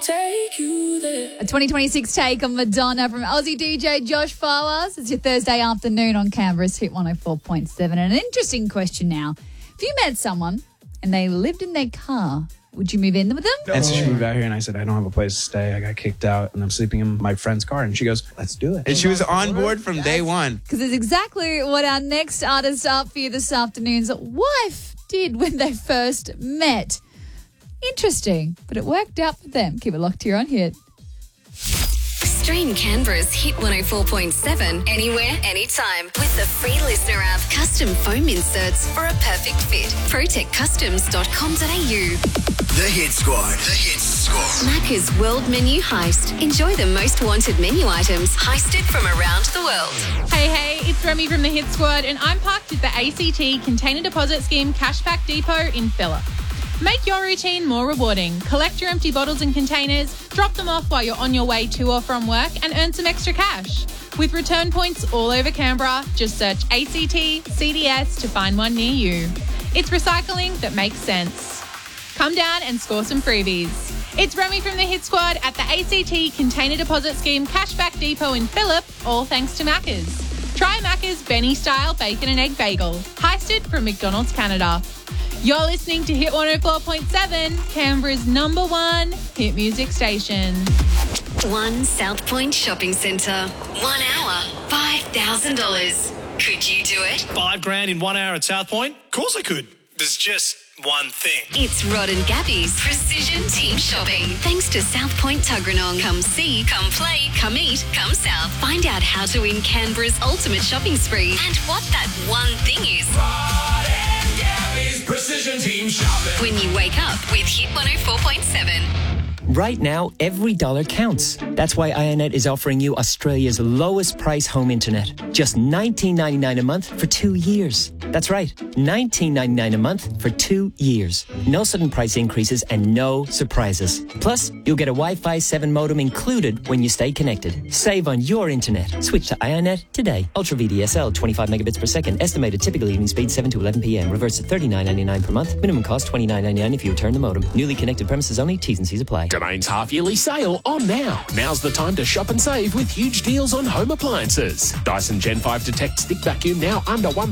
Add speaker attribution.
Speaker 1: take you there.
Speaker 2: A 2026 take on Madonna from Aussie DJ Josh Flowers. It's your Thursday afternoon on Canberra's Hit 104.7. And an interesting question now. If you met someone and they lived in their car, would you move in with them?
Speaker 3: And so she moved out here and I said, I don't have a place to stay. I got kicked out and I'm sleeping in my friend's car. And she goes, let's do it. And she was on board from day one.
Speaker 2: Because it's exactly what our next artist up for you this afternoon's wife did when they first met. Interesting, but it worked out for them. Keep it locked here on Hit.
Speaker 4: Stream Canberra's Hit 104.7 anywhere, anytime with the free listener app. Custom foam inserts for a perfect fit. protectcustoms.com.au.
Speaker 5: The Hit Squad. The Hit Squad.
Speaker 4: Macca's World Menu Heist. Enjoy the most wanted menu items heisted from around the world.
Speaker 6: Hey, it's Remy from the Hit Squad, and I'm parked at the ACT Container Deposit Scheme Cashback Depot in Phillip. Make your routine more rewarding. Collect your empty bottles and containers, drop them off while you're on your way to or from work, and earn some extra cash. With return points all over Canberra, just search ACT CDS to find one near you. It's recycling that makes sense. Come down and score some freebies. It's Remy from the Hit Squad at the ACT Container Deposit Scheme Cashback Depot in Phillip, all thanks to Macca's. Try Macca's Benny-style bacon and egg bagel, heisted from McDonald's Canada. You're listening to Hit 104.7, Canberra's #1 hit music station.
Speaker 4: One South Point Shopping Centre. 1 hour, $5,000. Could you do it?
Speaker 7: $5,000 in 1 hour at South Point? Of course I could. There's just one thing.
Speaker 4: It's Rod and Gabby's Precision Team Shopping. Thanks to South Point Tuggeranong. Come see, come play, come eat, come south. Find out how to win Canberra's ultimate shopping spree and what that one thing is.
Speaker 1: Rod and Gabby's Precision Team Shopping.
Speaker 4: When you wake up with Hit 104.7.
Speaker 8: Right now, every dollar counts. That's why IONET is offering you Australia's lowest price home internet. Just $19.99 a month for 2 years. That's right, $19.99 a month for 2 years. No sudden price increases and no surprises. Plus, you'll get a Wi-Fi 7 modem included when you stay connected. Save on your internet. Switch to IONET today. Ultra VDSL, 25 megabits per second. Estimated typical evening speed 7 to 11 p.m. Reverse to $39.99 per month. Minimum cost $29.99 if you return the modem. Newly connected premises only. T's and C's apply.
Speaker 9: Domain's half-yearly sale on now. Now's the time to shop and save with huge deals on home appliances. Dyson Gen 5 Detect Stick Vacuum now under